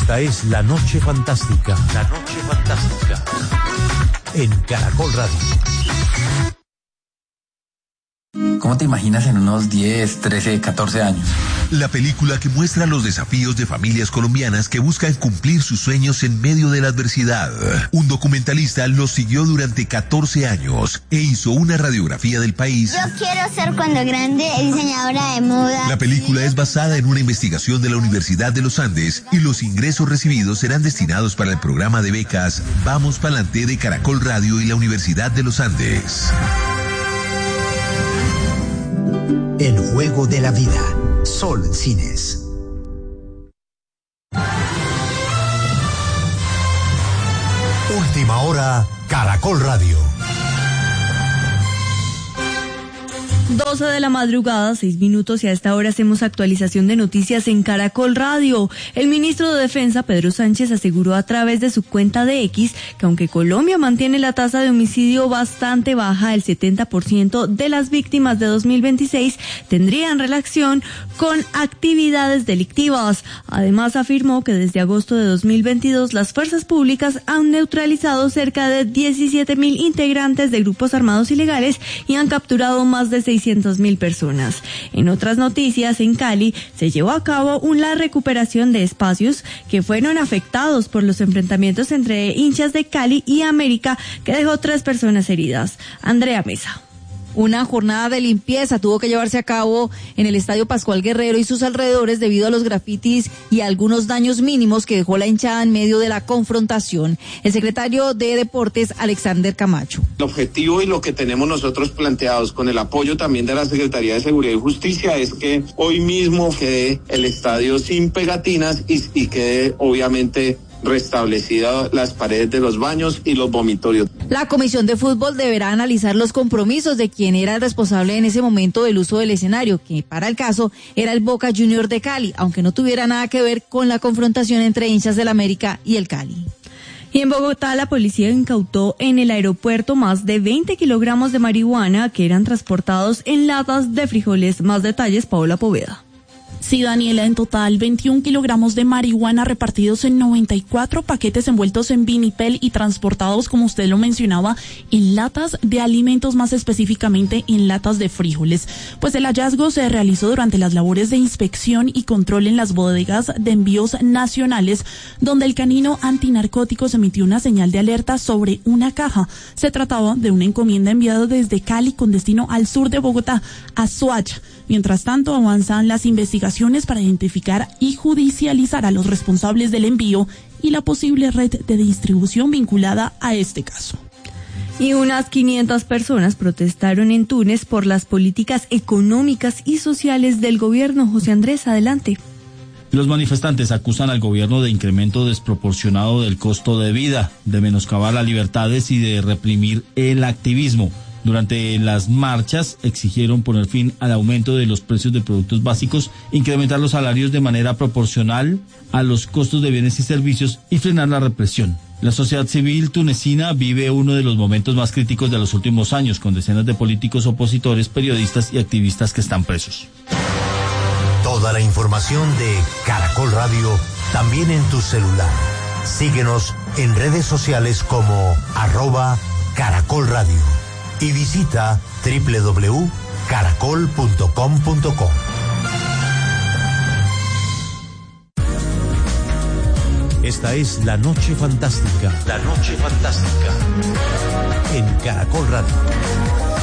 Esta es La Noche Fantástica. La Noche Fantástica. En Caracol Radio. ¿Cómo te imaginas en unos 10, 13, 14 años? La película que muestra los desafíos de familias colombianas que buscan cumplir sus sueños en medio de la adversidad. Un documentalista los siguió durante 14 años e hizo una radiografía del país. Yo quiero ser cuando grande diseñadora de moda. La película es basada en una investigación de la Universidad de los Andes y los ingresos recibidos serán destinados para el programa de becas Vamos Pa'lante de Caracol Radio y la Universidad de los Andes. El juego de la vida. Sol Cines. Última hora, Caracol Radio. 12 de la madrugada, 6 minutos, y a esta hora hacemos actualización de noticias en Caracol Radio. El ministro de Defensa, Pedro Sánchez, aseguró a través de su cuenta de X que aunque Colombia mantiene la tasa de homicidio bastante baja, el 70% de las víctimas de 2026 tendrían relación con actividades delictivas. Además, afirmó que desde agosto de 2022 las fuerzas públicas han neutralizado cerca de 17.000 integrantes de grupos armados ilegales y han capturado más de 600.000 personas. En otras noticias, en Cali se llevó a cabo la recuperación de espacios que fueron afectados por los enfrentamientos entre hinchas de Cali y América, que dejó 3 personas heridas. Andrea Mesa. Una jornada de limpieza tuvo que llevarse a cabo en el Estadio Pascual Guerrero y sus alrededores debido a los grafitis y algunos daños mínimos que dejó la hinchada en medio de la confrontación. El secretario de Deportes, Alexander Camacho. El objetivo y lo que tenemos nosotros planteados con el apoyo también de la Secretaría de Seguridad y Justicia es que hoy mismo quede el estadio sin pegatinas y quede obviamente restablecidas las paredes de los baños y los vomitorios. La Comisión de Fútbol deberá analizar los compromisos de quien era el responsable en ese momento del uso del escenario, que para el caso era el Boca Juniors de Cali, aunque no tuviera nada que ver con la confrontación entre hinchas del América y el Cali. Y en Bogotá, la policía incautó en el aeropuerto más de 20 kilogramos de marihuana que eran transportados en latas de frijoles. Más detalles, Paola Poveda. Sí, Daniela, en total 21 kilogramos de marihuana repartidos en 94 paquetes envueltos en vinipel y transportados, como usted lo mencionaba, en latas de alimentos, más específicamente en latas de frijoles. Pues el hallazgo se realizó durante las labores de inspección y control en las bodegas de envíos nacionales, donde el canino antinarcóticos emitió una señal de alerta sobre una caja. Se trataba de una encomienda enviada desde Cali con destino al sur de Bogotá, a Soacha. Mientras tanto, avanzan las investigaciones para identificar y judicializar a los responsables del envío y la posible red de distribución vinculada a este caso. Y unas 500 personas protestaron en Túnez por las políticas económicas y sociales del gobierno. José Andrés, adelante. Los manifestantes acusan al gobierno de incremento desproporcionado del costo de vida, de menoscabar las libertades y de reprimir el activismo. Durante las marchas exigieron poner fin al aumento de los precios de productos básicos, incrementar los salarios de manera proporcional a los costos de bienes y servicios y frenar la represión. La sociedad civil tunecina vive uno de los momentos más críticos de los últimos años, con decenas de políticos opositores, periodistas y activistas que están presos. Toda la información de Caracol Radio también en tu celular. Síguenos en redes sociales como @Caracol Radio. Y visita www.caracol.com.co. Esta es La Noche Fantástica. La Noche Fantástica. En Caracol Radio.